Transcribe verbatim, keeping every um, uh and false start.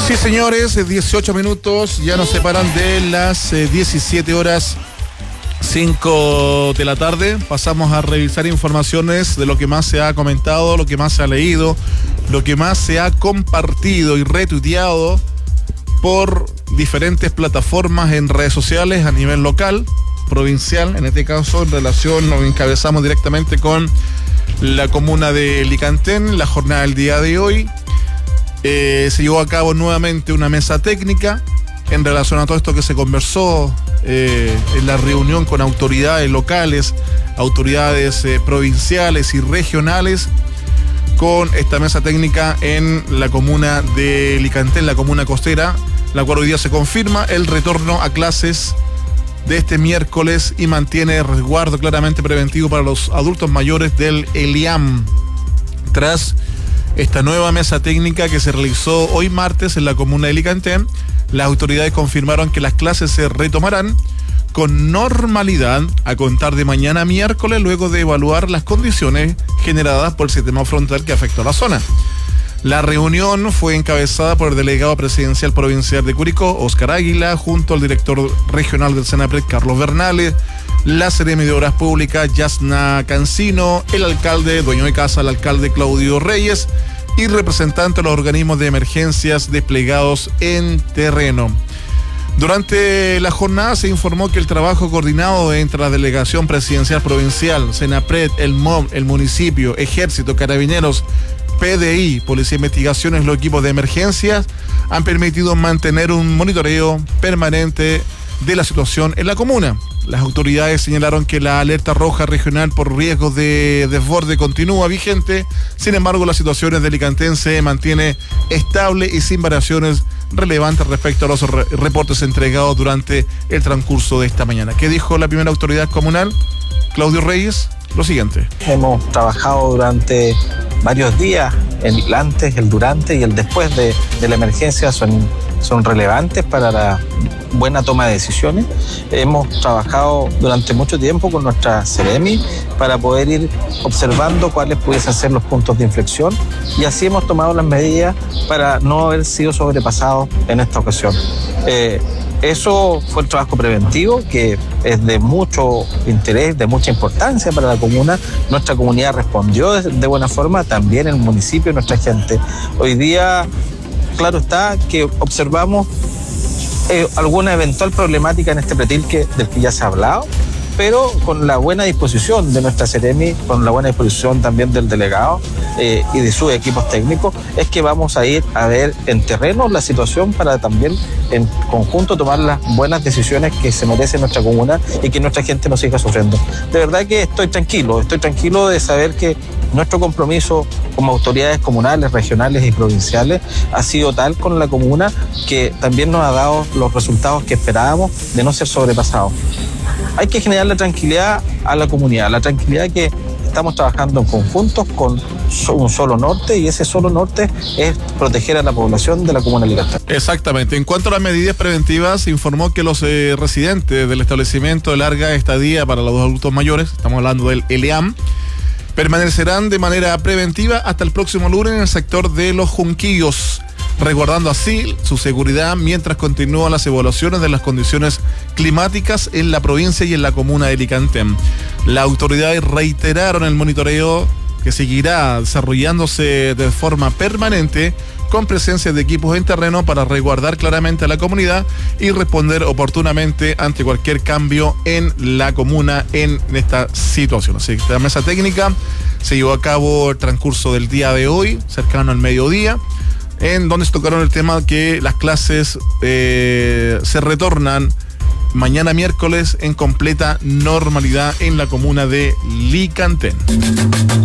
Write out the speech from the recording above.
Sí, señores, dieciocho minutos, ya nos separan de las eh, diecisiete horas cinco de la tarde. Pasamos a revisar informaciones de lo que más se ha comentado, lo que más se ha leído, lo que más se ha compartido y retuiteado por diferentes plataformas en redes sociales a nivel local, provincial, en este caso en relación, nos encabezamos directamente con la comuna de Licantén. La jornada del día de hoy eh, se llevó a cabo nuevamente una mesa técnica en relación a todo esto que se conversó eh, en la reunión con autoridades locales, autoridades eh, provinciales y regionales, con esta mesa técnica en la comuna de Licantén, la comuna costera, la cual hoy día se confirma el retorno a clases de este miércoles y mantiene resguardo claramente preventivo para los adultos mayores del ELIAM. Tras esta nueva mesa técnica que se realizó hoy martes en la comuna de Licantén, las autoridades confirmaron que las clases se retomarán con normalidad a contar de mañana miércoles, luego de evaluar las condiciones generadas por el sistema frontal que afectó a la zona. La reunión fue encabezada por el delegado presidencial provincial de Curicó, Óscar Águila, junto al director regional del Senapred, Carlos Bernales, la seremi de Obras Públicas, Yasna Cancino, el alcalde, dueño de casa, el alcalde Claudio Reyes, y representantes de los organismos de emergencias desplegados en terreno. Durante la jornada se informó que el trabajo coordinado entre la Delegación Presidencial Provincial, Senapred, el M O B, el municipio, Ejército, Carabineros, P D I, Policía de Investigaciones, los equipos de emergencias han permitido mantener un monitoreo permanente de la situación en la comuna. Las autoridades señalaron que la alerta roja regional por riesgos de desborde continúa vigente. Sin embargo, la situación de Licantén se mantiene estable y sin variaciones relevantes respecto a los re- reportes entregados durante el transcurso de esta mañana. ¿Qué dijo la primera autoridad comunal, Claudio Reyes? Lo siguiente. Hemos trabajado durante varios días, el antes, el durante y el después de, de la emergencia son, son relevantes para la buena toma de decisiones. Hemos trabajado durante mucho tiempo con nuestra seremi para poder ir observando cuáles pudiesen ser los puntos de inflexión, y así hemos tomado las medidas para no haber sido sobrepasados en esta ocasión. Eh, Eso fue el trabajo preventivo, que es de mucho interés, de mucha importancia para la comuna. Nuestra comunidad respondió de, de buena forma, también el municipio y nuestra gente. Hoy día, claro está, que observamos eh, alguna eventual problemática en este pretil que, del que ya se ha hablado, pero con la buena disposición de nuestra seremi, con la buena disposición también del delegado eh, y de sus equipos técnicos, es que vamos a ir a ver en terreno la situación para también en conjunto tomar las buenas decisiones que se merece nuestra comuna y que nuestra gente no siga sufriendo. De verdad que estoy tranquilo, estoy tranquilo de saber que nuestro compromiso como autoridades comunales, regionales y provinciales ha sido tal con la comuna que también nos ha dado los resultados que esperábamos de no ser sobrepasados. Hay que generar la tranquilidad a la comunidad, la tranquilidad que estamos trabajando en conjuntos con un solo norte, y ese solo norte es proteger a la población de la comuna de Licantén. Exactamente. En cuanto a las medidas preventivas, se informó que los eh, residentes del establecimiento de larga estadía para los adultos mayores, estamos hablando del ELIAM, permanecerán de manera preventiva hasta el próximo lunes en el sector de Los Junquillos, resguardando así su seguridad mientras continúan las evaluaciones de las condiciones climáticas en la provincia y en la comuna de Licantén. Las autoridades reiteraron el monitoreo que seguirá desarrollándose de forma permanente con presencia de equipos en terreno para resguardar claramente a la comunidad y responder oportunamente ante cualquier cambio en la comuna en esta situación. Así que la mesa técnica se llevó a cabo el transcurso del día de hoy, cercano al mediodía, en donde se tocaron el tema que las clases eh, se retornan mañana miércoles en completa normalidad en la comuna de Licantén.